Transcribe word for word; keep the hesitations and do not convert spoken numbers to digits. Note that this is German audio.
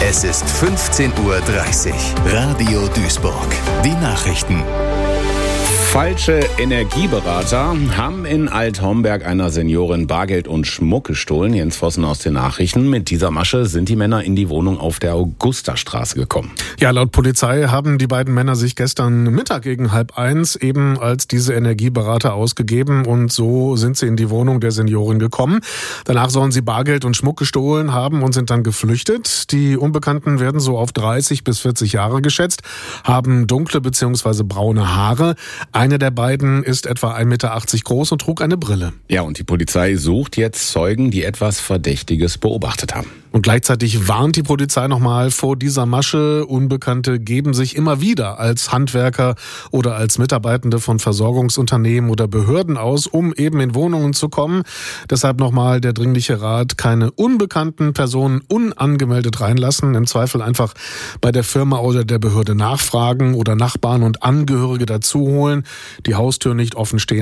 Es ist fünfzehn Uhr dreißig. Radio Duisburg. Die Nachrichten. Falsche Energieberater haben in Alt-Homberg einer Seniorin Bargeld und Schmuck gestohlen. Jens Vossen aus den Nachrichten. Mit dieser Masche sind die Männer in die Wohnung auf der Augustastraße gekommen. Ja, laut Polizei haben die beiden Männer sich gestern Mittag gegen halb eins eben als diese Energieberater ausgegeben und so sind sie in die Wohnung der Seniorin gekommen. Danach sollen sie Bargeld und Schmuck gestohlen haben und sind dann geflüchtet. Die Unbekannten werden so auf dreißig bis vierzig Jahre geschätzt, haben dunkle bzw. braune Haare. Einer der beiden ist etwa ein Meter achtzig groß und trug eine Brille. Ja, und die Polizei sucht jetzt Zeugen, die etwas Verdächtiges beobachtet haben. Und gleichzeitig warnt die Polizei nochmal vor dieser Masche. Unbekannte geben sich immer wieder als Handwerker oder als Mitarbeitende von Versorgungsunternehmen oder Behörden aus, um eben in Wohnungen zu kommen. Deshalb nochmal der dringliche Rat, keine unbekannten Personen unangemeldet reinlassen. Im Zweifel einfach bei der Firma oder der Behörde nachfragen oder Nachbarn und Angehörige dazu holen. Die Haustür nicht offen stehen